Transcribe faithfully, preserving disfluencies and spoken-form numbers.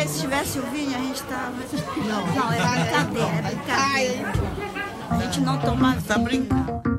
Porque se tivesse o vinho, a gente tava... Não, não, é brincadeira, é brincadeira. A gente não toma vinho. Tá brincando.